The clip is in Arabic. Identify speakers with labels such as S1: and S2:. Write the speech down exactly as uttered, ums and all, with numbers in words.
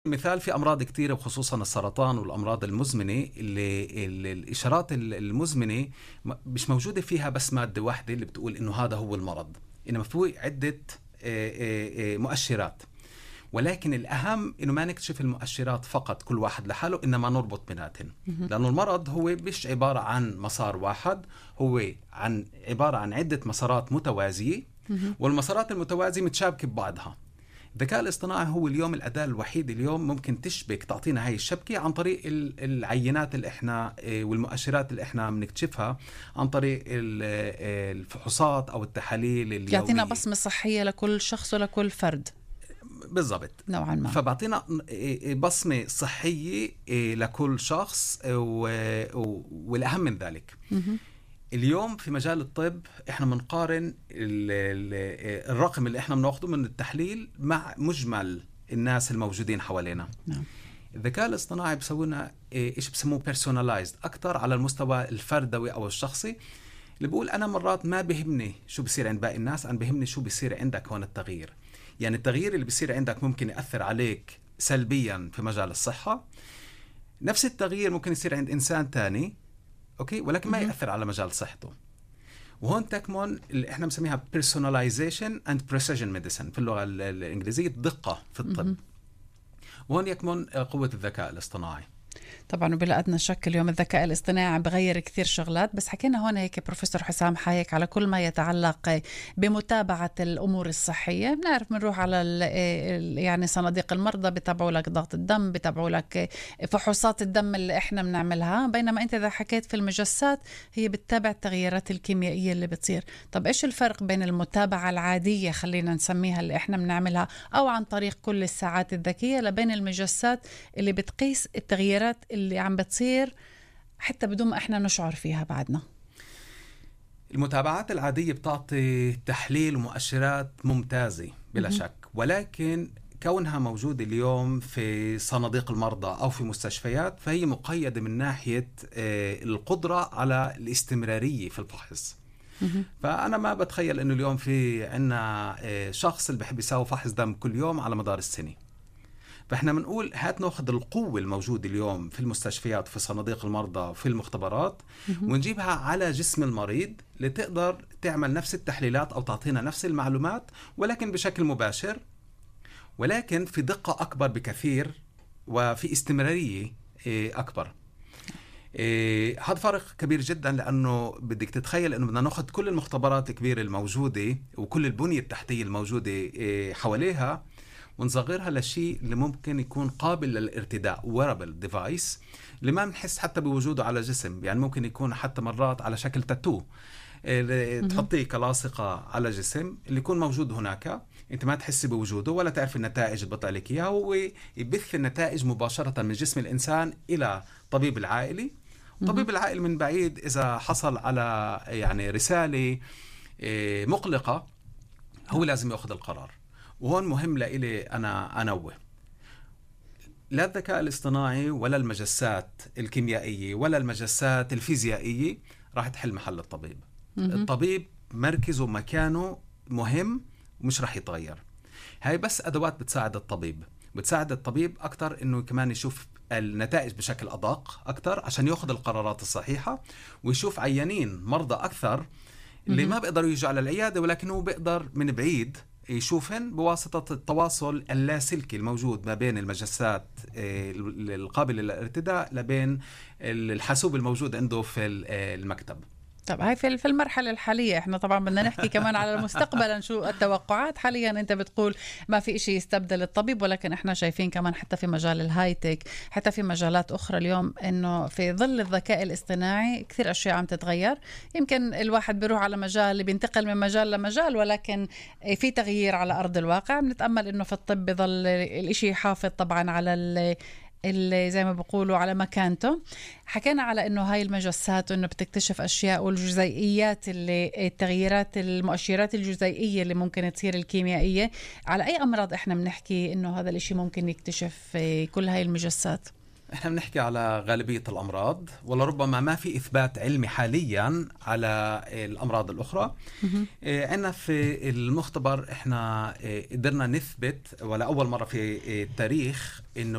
S1: مثال في أمراض كتيرة وخصوصا السرطان والأمراض المزمنة اللي, اللي الإشارات المزمنة مش موجودة فيها بس مادة واحدة اللي بتقول إنه هذا هو المرض، إنما في عدة مؤشرات. ولكن الأهم إنه ما نكتشف المؤشرات فقط كل واحد لحاله، إنما نربط بيناتهم، لأنه المرض هو مش عبارة عن مسار واحد، هو عن عبارة عن عدة مسارات متوازية، والمسارات المتوازية متشابكة ببعضها. الذكاء الاصطناعي هو اليوم الأداة الوحيدة اليوم ممكن تشبك تعطينا هاي الشبكة عن طريق العينات اللي احنا والمؤشرات اللي احنا بنكتشفها عن طريق الفحوصات أو التحاليل اليومية.
S2: يعطينا بصمة صحية لكل شخص ولكل فرد
S1: بالضبط
S2: نوعا ما،
S1: فبعطينا بصمة صحية لكل شخص، والأهم من ذلك اليوم في مجال الطب احنا بنقارن الرقم اللي احنا بناخده من التحليل مع مجمل الناس الموجودين حوالينا.
S2: نعم.
S1: الذكاء الاصطناعي بسوينا ايش بسموه personalized اكتر على المستوى الفردوي او الشخصي، اللي بقول انا مرات ما بهمني شو بيصير عند باقي الناس، انا بهمني شو بيصير عندك هون التغيير. يعني التغيير اللي بيصير عندك ممكن يأثر عليك سلبيا في مجال الصحة، نفس التغيير ممكن يصير عند انسان تاني اوكي ولكن ما يأثر على مجال صحته. وهون تكمن اللي احنا بنسميها personalization and precision medicine في اللغة الإنجليزية، الدقة في الطب. وهون يكمن قوة الذكاء الاصطناعي.
S2: طبعا وبلا أدنى شك اليوم الذكاء الاصطناعي بغير كثير شغلات، بس حكينا هون هيك بروفيسور حسام حايك على كل ما يتعلق بمتابعة الأمور الصحية. بنعرف بنروح على يعني صناديق المرضى بتابعوا لك ضغط الدم، بتابعوا لك فحوصات الدم اللي احنا بنعملها، بينما انت إذا حكيت في المجسات هي بتتابع التغييرات الكيميائية اللي بتصير. طب ايش الفرق بين المتابعة العادية خلينا نسميها اللي احنا بنعملها أو عن طريق كل الساعات الذكية لبين المجسات اللي بتقيس التغييرات اللي عم بتصير حتى بدون ما احنا نشعر فيها بعدنا؟
S1: المتابعات العادية بتعطي تحليل ومؤشرات ممتازة بلا م- شك، ولكن كونها موجودة اليوم في صناديق المرضى أو في مستشفيات فهي مقيدة من ناحية القدرة على الاستمرارية في الفحص. فأنا ما بتخيل أنه اليوم في عنا شخص اللي بحب يساوي فحص دم كل يوم على مدار السنة. فإحنا بنقول هات نأخذ القوة الموجودة اليوم في المستشفيات في صناديق المرضى وفي المختبرات ونجيبها على جسم المريض لتقدر تعمل نفس التحليلات أو تعطينا نفس المعلومات ولكن بشكل مباشر، ولكن في دقة أكبر بكثير وفي استمرارية أكبر. هذا فرق كبير جدا، لأنه بدك تتخيل أنه بدنا نأخذ كل المختبرات الكبيرة الموجودة وكل البنية التحتية الموجودة حواليها ونصغرها لشيء اللي ممكن يكون قابل للارتداء wearable device اللي ما بنحس حتى بوجوده على جسم. يعني ممكن يكون حتى مرات على شكل تاتو تحطيه كلاصقة على جسم اللي يكون موجود هناك، انت ما تحسي بوجوده ولا تعرف النتائج اللي بطلع لك اياها، هو يبث النتائج مباشرة من جسم الإنسان إلى طبيب العائلي. طبيب العائلي من بعيد إذا حصل على يعني رسالة مقلقة هو لازم يأخذ القرار. وهون مهم لإلي أنا أنوه، لا الذكاء الاصطناعي ولا المجسات الكيميائية ولا المجسات الفيزيائية راح تحل محل الطبيب. الطبيب مركزه مكانه مهم ومش راح يتغير. هاي بس أدوات بتساعد الطبيب، بتساعد الطبيب أكتر إنه كمان يشوف النتائج بشكل أدق أكتر عشان يأخذ القرارات الصحيحة، ويشوف عيانين مرضى أكثر اللي ما بيقدروا يجوا على العيادة ولكنه بيقدر من بعيد يشوفن بواسطة التواصل اللاسلكي الموجود ما بين المجسات القابلة للارتداء لبين الحاسوب الموجود عنده في المكتب.
S2: طب هاي في المرحلة الحالية احنا طبعا بدنا نحكي كمان على المستقبل، شو التوقعات حاليا؟ انت بتقول ما في اشي يستبدل الطبيب، ولكن احنا شايفين كمان حتى في مجال الهايتك حتى في مجالات اخرى اليوم انه في ظل الذكاء الاصطناعي كثير اشياء عم تتغير. يمكن الواحد بيروح على مجال بينتقل من مجال لمجال، ولكن في تغيير على ارض الواقع. بنتأمل انه في الطب بظل الاشي يحافظ طبعا على اللي زي ما بقولوا على مكانته. حكينا على انه هاي المجسات انه بتكتشف اشياء والجزيئيات اللي التغييرات المؤشرات الجزيئيه اللي ممكن تصير الكيميائيه. على اي امراض احنا بنحكي انه هذا الاشي ممكن يكتشف في كل هاي المجسات؟
S1: احنا بنحكي على غالبية الأمراض، ولربما ما في إثبات علمي حاليا على الأمراض الأخرى. عندنا في المختبر احنا قدرنا نثبت ولا أول مرة في التاريخ إنه